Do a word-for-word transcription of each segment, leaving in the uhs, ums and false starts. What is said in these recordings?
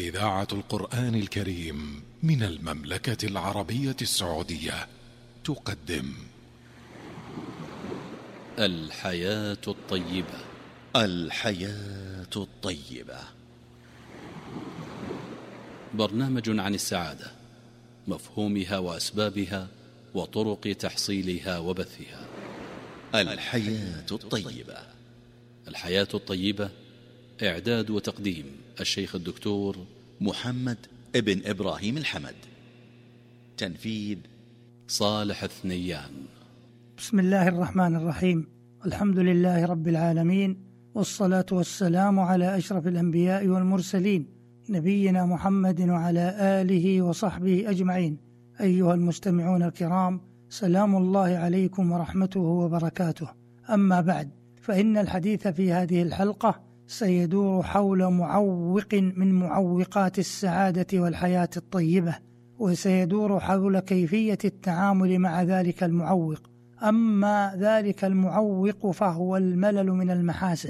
إذاعة القرآن الكريم من المملكة العربية السعودية تقدم الحياة الطيبة. الحياة الطيبة، برنامج عن السعادة، مفهومها وأسبابها وطرق تحصيلها وبثها. الحياة الطيبة. الحياة الطيبة، إعداد وتقديم الشيخ الدكتور محمد ابن إبراهيم الحمد، تنفيذ صالح الثنيان. بسم الله الرحمن الرحيم. الحمد لله رب العالمين، والصلاة والسلام على أشرف الأنبياء والمرسلين، نبينا محمد وعلى آله وصحبه أجمعين. أيها المستمعون الكرام، سلام الله عليكم ورحمته وبركاته. أما بعد، فإن الحديث في هذه الحلقة سيدور حول معوق من معوقات السعادة والحياة الطيبة، وسيدور حول كيفية التعامل مع ذلك المعوق. أما ذلك المعوق فهو الملل من المحاسن.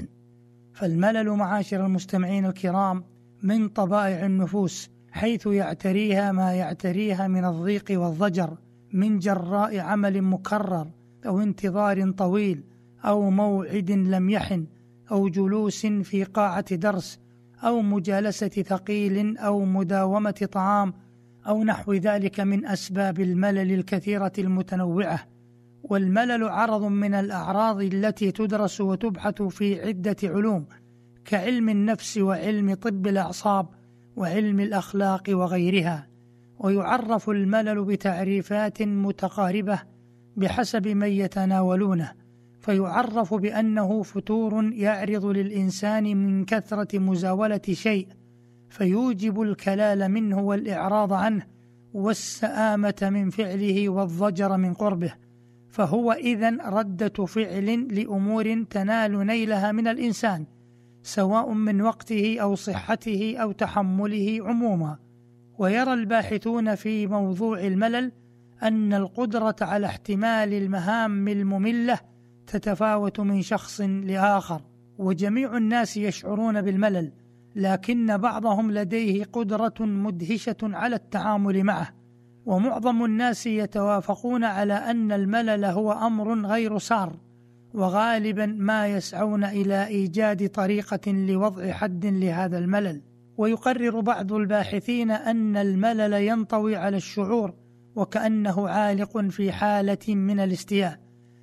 فالملل معاشر المستمعين الكرام من طبائع النفوس، حيث يعتريها ما يعتريها من الضيق والضجر، من جراء عمل مكرر أو انتظار طويل أو موعد لم يحن أو جلوس في قاعة درس أو مجالسة ثقيل أو مداومة طعام أو نحو ذلك من أسباب الملل الكثيرة المتنوعة. والملل عرض من الأعراض التي تدرس وتبحث في عدة علوم كعلم النفس وعلم طب الأعصاب وعلم الأخلاق وغيرها. ويعرف الملل بتعريفات متقاربة بحسب من يتناولونه، فيعرف بأنه فتور يعرض للإنسان من كثرة مزاولة شيء فيوجب الكلال منه والإعراض عنه والسآمة من فعله والضجر من قربه، فهو إذن ردة فعل لأمور تنال نيلها من الإنسان، سواء من وقته أو صحته أو تحمله عموما. ويرى الباحثون في موضوع الملل أن القدرة على احتمال المهام المملة تتفاوت من شخص لآخر، وجميع الناس يشعرون بالملل، لكن بعضهم لديه قدرة مدهشة على التعامل معه. ومعظم الناس يتوافقون على أن الملل هو أمر غير سار، وغالبا ما يسعون إلى إيجاد طريقة لوضع حد لهذا الملل. ويقرر بعض الباحثين أن الملل ينطوي على الشعور وكأنه عالق في حالة من الاستياء،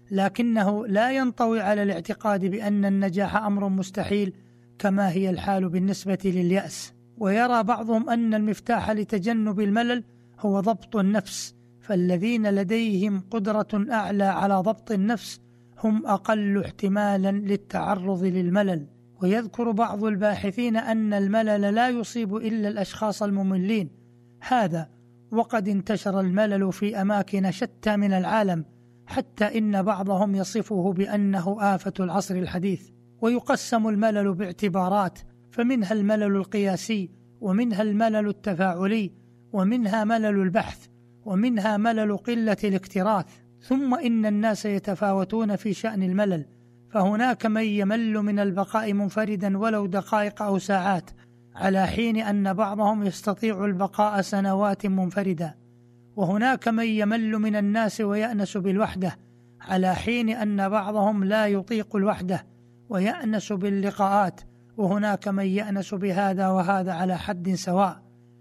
لكنه لا ينطوي على الاعتقاد بأن النجاح أمر مستحيل كما هي الحال بالنسبة لليأس. ويرى بعضهم أن المفتاح لتجنب الملل هو ضبط النفس، فالذين لديهم قدرة أعلى على ضبط النفس هم أقل احتمالا للتعرض للملل. ويذكر بعض الباحثين أن الملل لا يصيب إلا الأشخاص المملين، هذا وقد انتشر الملل في أماكن شتى من العالم، حتى إن بعضهم يصفه بأنه آفة العصر الحديث. ويقسم الملل باعتبارات، فمنها الملل القياسي، ومنها الملل التفاعلي، ومنها ملل البحث، ومنها ملل قلة الاكتراث. ثم إن الناس يتفاوتون في شأن الملل، فهناك من يمل من البقاء منفردا ولو دقائق أو ساعات، على حين أن بعضهم يستطيع البقاء سنوات منفردا. وهناك من يمل من الناس ويأنس بالوحدة، على حين أن بعضهم لا يطيق الوحدة ويأنس باللقاءات. وهناك من يأنس بهذا وهذا على حد سواء.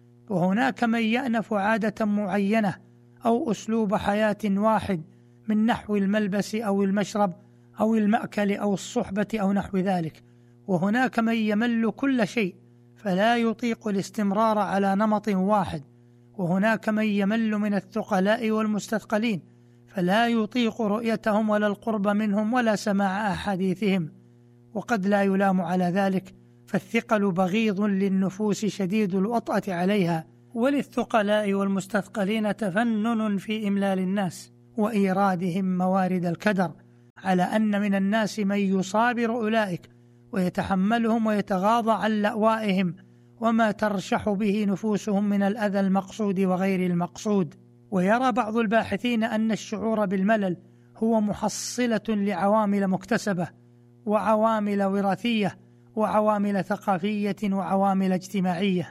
وهناك من يأنف عادة معينة أو أسلوب حياة واحد، من نحو الملبس أو المشرب أو المأكل أو الصحبة أو نحو ذلك. وهناك من يمل كل شيء فلا يطيق الاستمرار على نمط واحد. وهناك من يمل من الثقلاء والمستثقلين فلا يطيق رؤيتهم ولا القرب منهم ولا سماع أحاديثهم. وقد لا يلام على ذلك، فالثقل بغيض للنفوس شديد الوطأة عليها، وللثقلاء والمستثقلين تفنن في إملال الناس وإيرادهم موارد الكدر، على أن من الناس من يصابر أولئك ويتحملهم ويتغاضى عن لأوائهم وما ترشح به نفوسهم من الأذى المقصود وغير المقصود. ويرى بعض الباحثين أن الشعور بالملل هو محصلة لعوامل مكتسبة وعوامل وراثية وعوامل ثقافية وعوامل اجتماعية.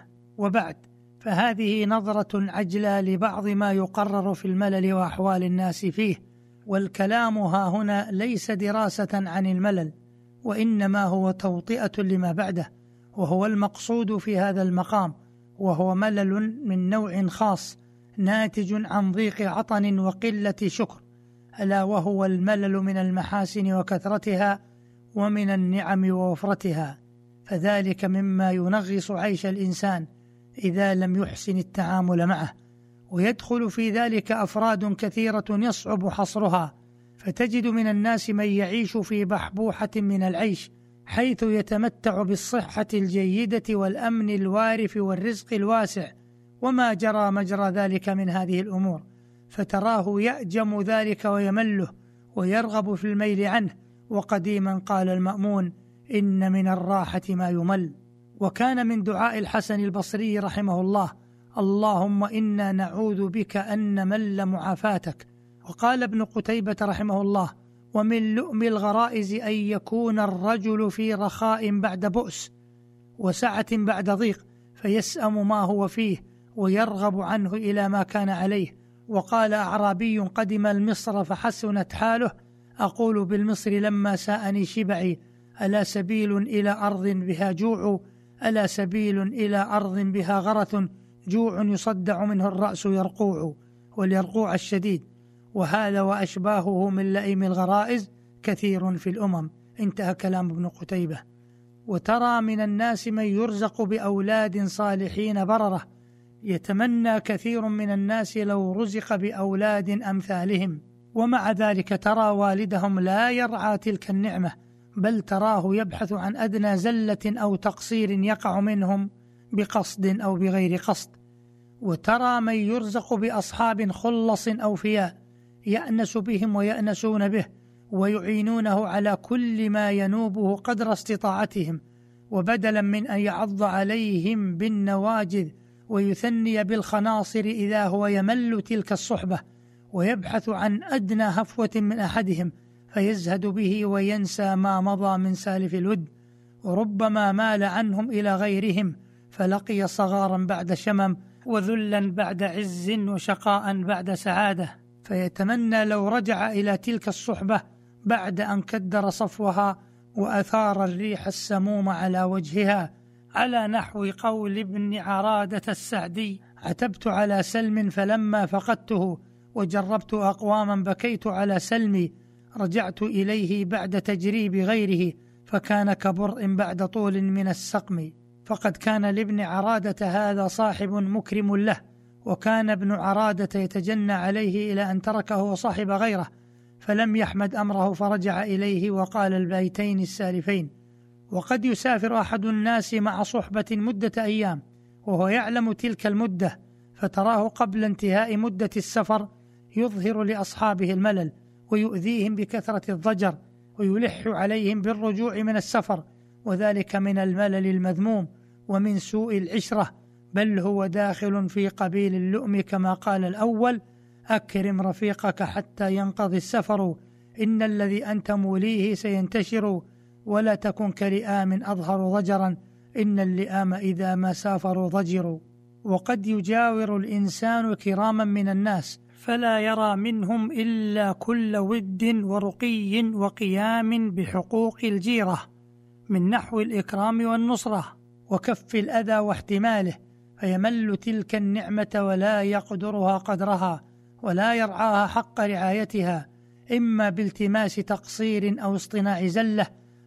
وبعد، فهذه نظرة عجلة لبعض ما يقرر في الملل وأحوال الناس فيه، والكلام ها هنا ليس دراسة عن الملل، وإنما هو توطئة لما بعده، وهو المقصود في هذا المقام، وهو ملل من نوع خاص ناتج عن ضيق عطن وقلة شكر، ألا وهو الملل من المحاسن وكثرتها ومن النعم ووفرتها، فذلك مما ينغص عيش الإنسان إذا لم يحسن التعامل معه، ويدخل في ذلك أفراد كثيرة يصعب حصرها، فتجد من الناس من يعيش في بحبوحة من العيش، حيث يتمتع بالصحة الجيدة والأمن الوارف والرزق الواسع، وما جرى مجرى ذلك من هذه الأمور، فتراه يأجم ذلك ويمله ويرغب في الميل عنه. وقديما قال المأمون: إن من الراحة ما يمل. وكان من دعاء الحسن البصري رحمه الله: اللهم إنا نعوذ بك أن نمل معافاتك. وقال ابن قتيبة رحمه الله: ومن لؤم الغرائز أن يكون الرجل في رخاء بعد بؤس وسعة بعد ضيق، فيسأم ما هو فيه ويرغب عنه إلى ما كان عليه. وقال أعرابي قدم المصر فحسنت حاله: أقول بالمصر لما ساءني شبعي، ألا سبيل إلى أرض بها جوع، ألا سبيل إلى أرض بها غرث، جوع يصدع منه الرأس يرقوع، واليرقوع الشديد. وهذا وأشباهه من لئيم الغرائز كثير في الأمم. انتهى كلام ابن قتيبة. وترى من الناس من يرزق بأولاد صالحين بررة، يتمنى كثير من الناس لو رزق بأولاد أمثالهم، ومع ذلك ترى والدهم لا يرعى تلك النعمة، بل تراه يبحث عن أدنى زلة أو تقصير يقع منهم بقصد أو بغير قصد. وترى من يرزق بأصحاب خلص أوفياء، يأنس بهم ويأنسون به، ويعينونه على كل ما ينوبه قدر استطاعتهم، وبدلا من أن يعض عليهم بالنواجذ ويثني بالخناصر إذا هو يمل تلك الصحبة، ويبحث عن أدنى هفوة من أحدهم فيزهد به وينسى ما مضى من سالف الود، وربما مال عنهم إلى غيرهم فلقي صغارا بعد شمم، وذلا بعد عز، وشقاء بعد سعادة، فيتمنى لو رجع إلى تلك الصحبة بعد أن كدر صفوها وأثار الريح السموم على وجهها، على نحو قول ابن عرادة السعدي: عتبت على سلم فلما فقدته، وجربت أقواما بكيت على سلمي، رجعت إليه بعد تجريب غيره، فكان كبرء بعد طول من السقم. فقد كان لابن عرادة هذا صاحب مكرم له، وكان ابن عرادة يتجنى عليه إلى أن تركه وصاحب غيره، فلم يحمد أمره فرجع إليه وقال البيتين السالفين: وقد يسافر أحد الناس مع صحبة مدة أيام وهو يعلم تلك المدة، فتراه قبل انتهاء مدة السفر يظهر لأصحابه الملل، ويؤذيهم بكثرة الضجر، ويلح عليهم بالرجوع من السفر، وذلك من الملل المذموم ومن سوء العشرة، بل هو داخل في قبيل اللؤم، كما قال الأول: أكرم رفيقك حتى ينقضي السفر، إن الذي أنت موليه سينتشر، ولا تكن كلئام أظهر ضجرا، إن اللئام إذا ما سافروا ضجروا. وقد يجاور الإنسان كراما من الناس فلا يرى منهم إلا كل ود ورقي وقيام بحقوق الجيرة، من نحو الإكرام والنصرة وكف الأذى واحتماله، فيمل تلك النعمة ولا يقدرها قدرها، ولا يرعاها حق رعايتها، إما بالتماس تقصير أو اصطناع زلة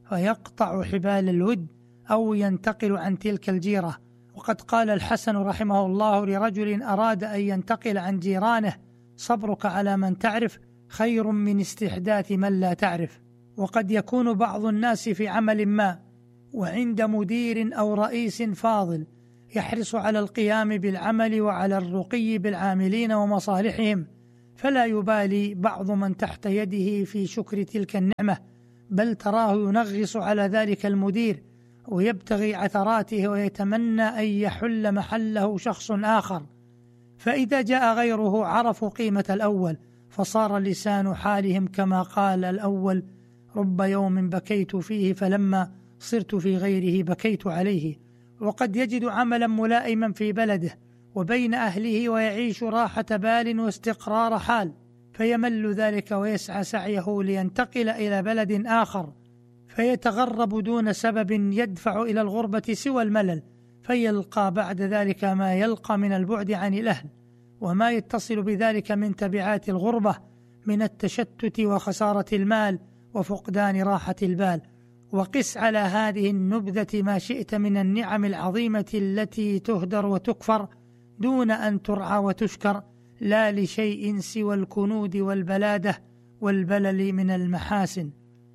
فيقطع حبال الود، أو ينتقل عن تلك الجيرة. وقد قال الحسن رحمه الله لرجل أراد أن ينتقل عن جيرانه: صبرك على من تعرف خير من استحداث من لا تعرف. وقد يكون بعض الناس في عمل ما وعند مدير أو رئيس فاضل يحرص على القيام بالعمل وعلى الرقي بالعاملين ومصالحهم، فلا يبالي بعض من تحت يده في شكر تلك النعمة، بل تراه ينغص على ذلك المدير ويبتغي عثراته، ويتمنى أن يحل محله شخص آخر، فإذا جاء غيره عرفوا قيمة الأول، فصار لسان حالهم كما قال الأول: رب يوم بكيت فيه فلما صرت في غيره بكيت عليه. وقد يجد عملا ملائما في بلده وبين أهله ويعيش راحة بال واستقرار حال، فيمل ذلك ويسعى سعيه لينتقل إلى بلد آخر، فيتغرب دون سبب يدفع إلى الغربة سوى الملل، فيلقى بعد ذلك ما يلقى من البعد عن الأهل وما يتصل بذلك من تبعات الغربة من التشتت وخسارة المال وفقدان راحة البال. وقس على هذه النبذة ما شئت من النعم العظيمة التي تهدر وتكفر دون أن ترعى وتشكر، لا لشيء سوى الكنود والبلادة والبلل من المحاسن،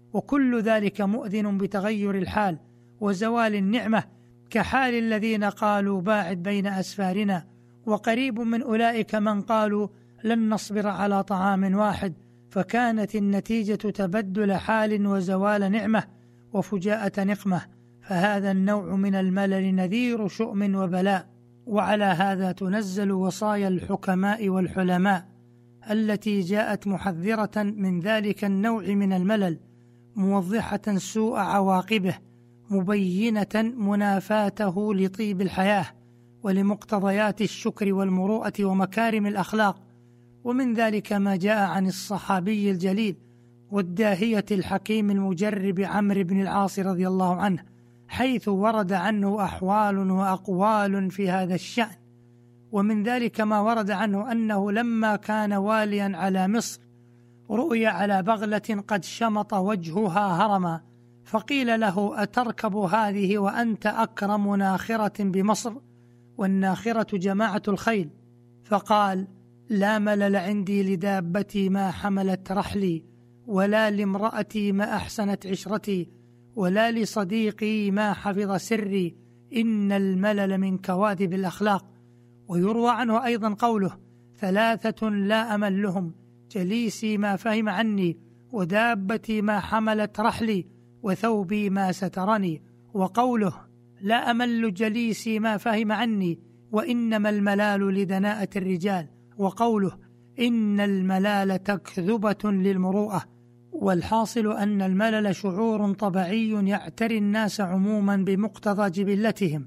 وكل ذلك مؤذن بتغير الحال وزوال النعمة، كحال الذين قالوا باعد بين أسفارنا، وقريب من أولئك من قالوا لن نصبر على طعام واحد، فكانت النتيجة تبدل حال وزوال نعمة وفجاءة نقمة. فهذا النوع من الملل نذير شؤم وبلاء. وعلى هذا تنزل وصايا الحكماء والحلماء التي جاءت محذرة من ذلك النوع من الملل، موضحة سوء عواقبه، مبينة منافاته لطيب الحياة ولمقتضيات الشكر والمروءة ومكارم الأخلاق. ومن ذلك ما جاء عن الصحابي الجليل والداهية الحكيم المجرب عمرو بن العاص رضي الله عنه، حيث ورد عنه أحوال وأقوال في هذا الشأن. ومن ذلك ما ورد عنه أنه لما كان واليا على مصر رؤي على بغلة قد شمط وجهها هرما، فقيل له أتركب هذه وأنت أكرم ناخرة بمصر؟ والناخرة جماعة الخيل. فقال لا ملل عندي لدابتي ما حملت رحلي، ولا لامرأتي ما أحسنت عشرتي، ولا لصديقي ما حفظ سري، إن الملل من كواذب الأخلاق. ويروى عنه أيضا قوله ثلاثة لا أملهم، جليسي ما فهم عني، ودابتي ما حملت رحلي، وثوبي ما سترني. وقوله لا أمل جليسي ما فهم عني، وإنما الملال لدناءة الرجال. وقوله إن الملال تكذبة للمروءة. والحاصل أن الملل شعور طبيعي يعتري الناس عموما بمقتضى جبلتهم،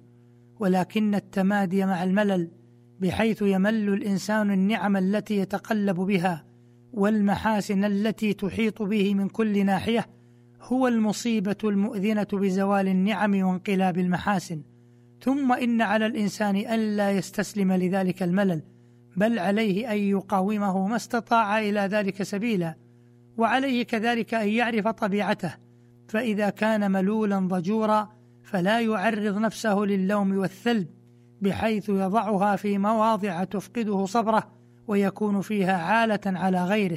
ولكن التمادي مع الملل بحيث يمل الإنسان النعم التي يتقلب بها والمحاسن التي تحيط به من كل ناحية هو المصيبة المؤذنة بزوال النعم وانقلاب المحاسن. ثم إن على الإنسان ألا يستسلم لذلك الملل، بل عليه أن يقاومه ما استطاع إلى ذلك سبيلا، وعليه كذلك أن يعرف طبيعته، فإذا كان ملولا ضجورا فلا يعرض نفسه للوم والثلب بحيث يضعها في مواضع تفقده صبره ويكون فيها عالة على غيره.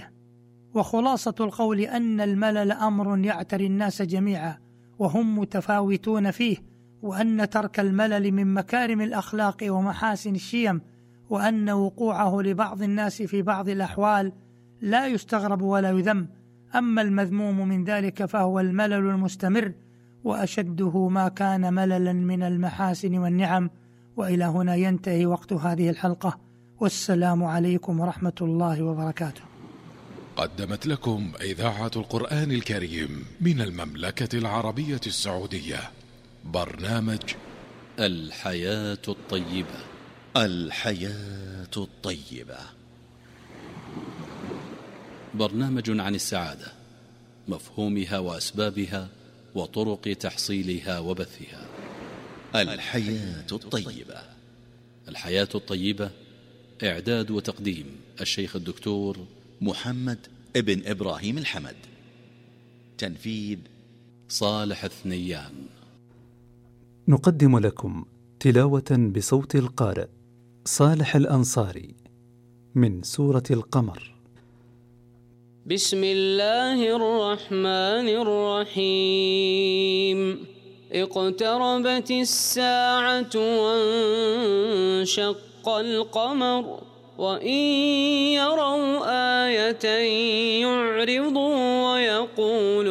وخلاصة القول أن الملل أمر يعتري الناس جميعا وهم متفاوتون فيه، وأن ترك الملل من مكارم الأخلاق ومحاسن الشيم، وأن وقوعه لبعض الناس في بعض الأحوال لا يستغرب ولا يذم. أما المذموم من ذلك فهو الملل المستمر، وأشده ما كان مللا من المحاسن والنعم. وإلى هنا ينتهي وقت هذه الحلقة، والسلام عليكم ورحمة الله وبركاته. قدمت لكم إذاعة القرآن الكريم من المملكة العربية السعودية برنامج الحياة الطيبة. الحياة الطيبة، برنامج عن السعادة، مفهومها وأسبابها وطرق تحصيلها وبثها. الحياة الطيبة. الحياة الطيبة، إعداد وتقديم الشيخ الدكتور محمد ابن إبراهيم الحمد. تنفيذ صالح الثنيان. نقدم لكم تلاوة بصوت القارئ صالح الأنصاري من سورة القمر. بسم الله الرحمن الرحيم. اقتربت الساعة وانشق القمر، وإن يروا آية يعرضوا ويقولوا